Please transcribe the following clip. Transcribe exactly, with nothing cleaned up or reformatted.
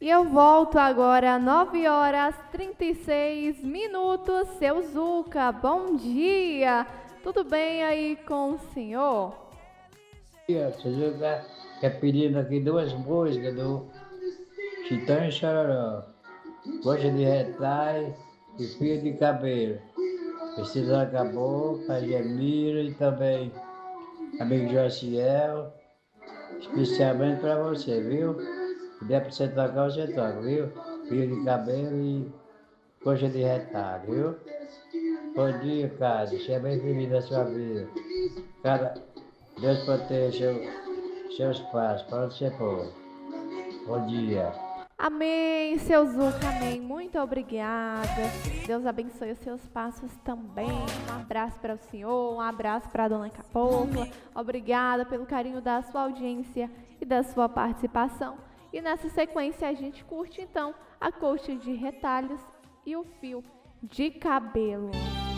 E eu volto agora, nove horas e trinta e seis minutos. Seu Zuca, bom dia. Tudo bem aí com o senhor? Dia, seu Zuca, quer pedindo aqui duas músicas do Chitão e Chororó. Coxa de retalho e fio de cabelo. Precisa acabou, a Gemira e também amigo Josiel, especialmente para você, viu? Se der para você tocar, você toca, viu? Fio de cabelo e coxa de retalho, viu? Bom dia, cara. Seja bem-vindo à sua vida. Cara, Deus proteja seu, seus passos, para onde você for. Bom dia. Amém, seu Zuca, amém. Muito obrigada. Deus abençoe os seus passos também. Um abraço para o senhor, um abraço para a dona Cabocla. Obrigada pelo carinho da sua audiência e da sua participação. E nessa sequência a gente curte então a coxa de retalhos e o fio de cabelo.